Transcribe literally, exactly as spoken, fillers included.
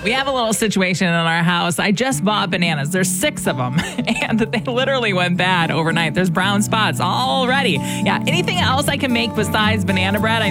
We have a little situation in our house. I just bought bananas. There's six of them, and they literally went bad overnight. There's brown spots already. Yeah, anything else I can make besides banana bread, I